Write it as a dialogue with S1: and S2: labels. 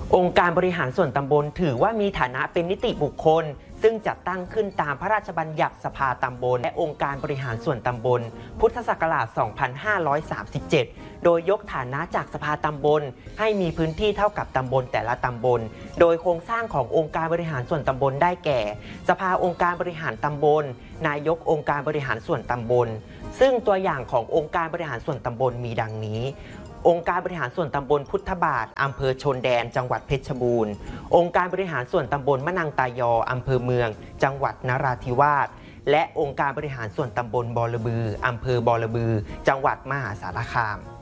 S1: องค์การบริหารส่วนตำบลถือว่ามีฐานะเป็นนิติบุคคลซึ่งจัดตั้งขึ้นตามพระราชบัญญัติสภาตำบลและองค์การบริหารส่วนตำบลพุทธศักราช 2537 โดยยกฐานะจากสภาตำบลให้มีพื้นที่เท่ากับตำบลแต่ละตำบลโดยโครงสร้างขององค์การบริหารส่วนตำบลได้แก่ สภาองค์การบริหารตำบลนายกองค์การบริหารส่วนตำบลซึ่งตัวอย่างขององค์การบริหารส่วนตำบลมีดังนี้องค์การบริหารส่วนตำบลพุทธบาทอำเภอชนแดนจังหวัดเพชรบูรณ์องค์การบริหารส่วนตำบลมะนังตายออำเภอเมืองจังหวัดนราธิวาสและองค์การบริหารส่วนตำบลบอระบืออำเภอบอระบือจังหวัดมหาสารคาม